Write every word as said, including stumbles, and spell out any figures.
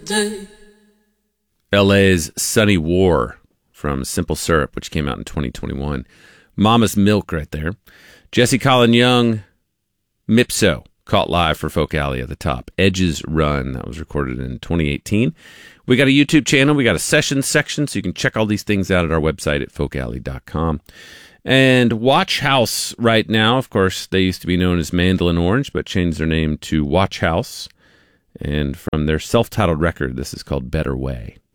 L A's Sunny War from Simple Syrup, which came out in twenty twenty-one. Mama's Milk right there. Jesse Colin Young, Mipso, Caught Live for Folk Alley at the top. Edge's Run, that was recorded in twenty eighteen. We got a YouTube channel. We got a sessions section, so you can check all these things out at our website at folk alley dot com. And Watch House right now, of course, they used to be known as Mandolin Orange, but changed their name to Watch House. And from their self-titled record, this is called Better Way.